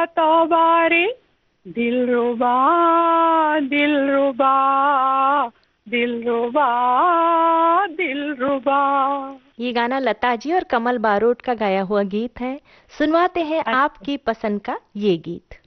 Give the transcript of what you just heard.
तौबा रे दिलरुबा, दिलरुबा, दिलरुबा, दिलरुबा। ये गाना लता जी और कमल बारोट का गाया हुआ गीत है। सुनवाते हैं आपकी पसंद का ये गीत।